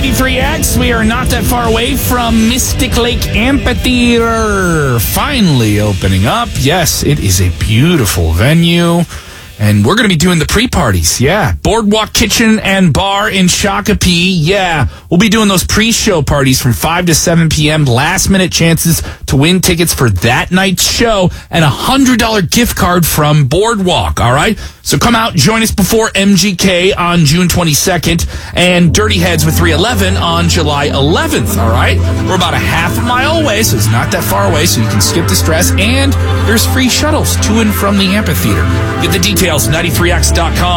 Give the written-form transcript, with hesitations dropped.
93X. We are not that far away from Mystic Lake Amphitheater finally opening up. Yes, it is a beautiful venue. And we're going to be doing the pre-parties, yeah. Boardwalk Kitchen and Bar in Shakopee, yeah. We'll be doing those pre-show parties from 5 to 7 p.m. Last-minute chances to win tickets for that night's show and a $100 gift card from Boardwalk, all right? So come out, join us before MGK on June 22nd and Dirty Heads with 311 on July 11th, all right? We're about a half a mile away, so it's not that far away, so you can skip the stress. And there's free shuttles to and from the amphitheater. Get the details, 93x.com.